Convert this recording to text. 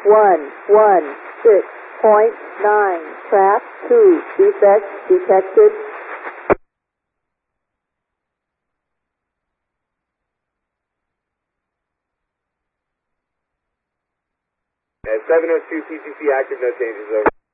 116.9, track 2, defect detected. 702 CCC active, no changes, over.